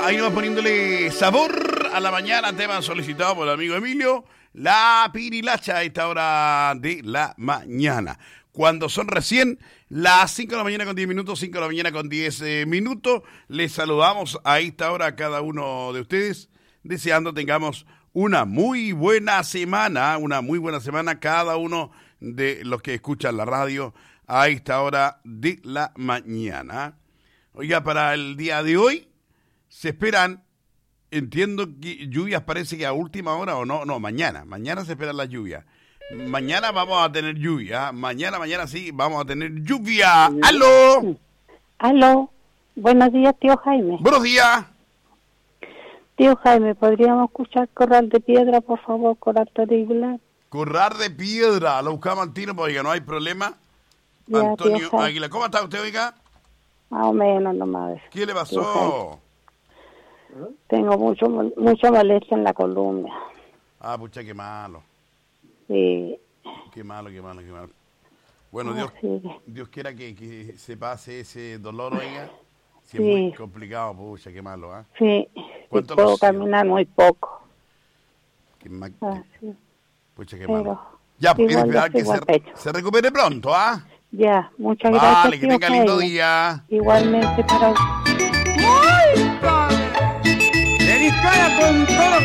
Ahí va poniéndole sabor a la mañana, tema solicitado por el amigo Emilio, la pirilacha a esta hora de la mañana. Cuando son recién las 5 de la mañana con 10 minutos, 5 de la mañana con 10 minutos, les saludamos a esta hora a cada uno de ustedes, deseando tengamos una muy buena semana cada uno de los que escuchan la radio a esta hora de la mañana. Oiga, para el día de hoy se esperan, entiendo que lluvias parece que a última hora o no, mañana se esperan las lluvias. Mañana vamos a tener lluvia, mañana sí vamos a tener lluvia. ¡Aló! Aló, buenos días, tío Jaime. Buenos días. Tío Jaime, ¿podríamos escuchar Corral de Piedra, por favor, Corral Terrible? Corral de Piedra, lo buscamos al tino, porque no hay problema. Ya, Antonio Águila, ¿cómo está usted, oiga? Más o menos nomás. ¿Qué le pasó? Tengo mucha molestia en la columna. Ah, pucha, qué malo. Sí. Qué malo. Bueno, Dios quiera que se pase ese dolor, oiga. Si es muy complicado, pucha, qué malo, ¿ah? Sí, ¿Cuánto puedo caminar muy poco. Pucha, qué malo. Ya, pues esperar que se recupere pronto, ¿ah? Ya, muchas gracias. Vale, que tenga lindo día. Igualmente para usted. ¡Ay, padre! ¡Le dispara con todo!